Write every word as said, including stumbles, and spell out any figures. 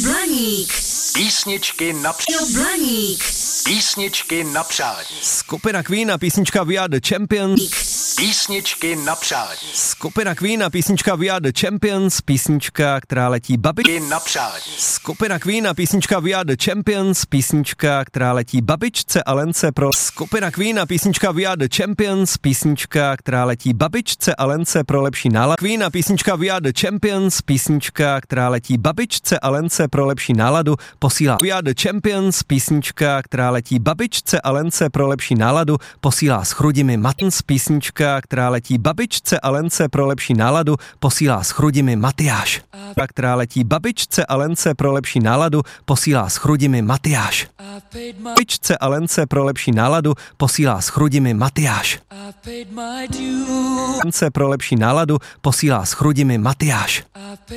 Blaník. Písničky na přání. Blaník. Písničky na přání. Skupina Queen a písnička We Are The Champions. Písničky na přání. Skupina Queen a písnička We Are The Champions. Písnička, která letí babičce. Na přání. Skupina Queen a písnička We Are The Champions. Písnička, která letí babičce a Lence pro... Skupina Queen a písnička We Are The Champions. Písnička, která letí babičce a Lence pro lepší náladu. Queen a písnička We Are The Champions. Písnička, která letí babičce a Lence pro lepší náladu, posílá We Are The Champions. Písnička, která letí babičce a Lence pro lepší náladu, posílá s chrudimi Matns. Písnička, která letí babičce a Lence pro lepší náladu, posílá s chrudimi Matyáš. Která letí babičce a Lence pro lepší náladu, posílá s chrudimi Matyáš. Babičce a Lence pro lepší náladu, posílá s chrudimi Matyáš. Lence pro lepší náladu, posílá s chrudimi Matyáš.